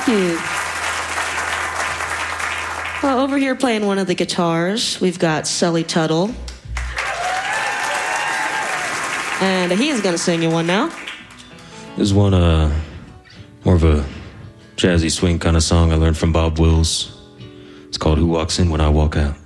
Thank you. Well, over here playing one of the guitars, we've got Sully Tuttle. And he's going to sing you one now. This is one, more of a jazzy swing kind of song I learned from Bob Wills. It's called Who Walks In When I Walk Out.